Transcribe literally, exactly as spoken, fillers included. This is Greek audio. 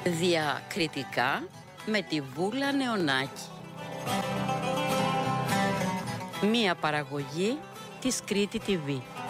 Διακριτικά με τη Βούλα Νεωνάκη. Μία παραγωγή της Κρήτη τι βι.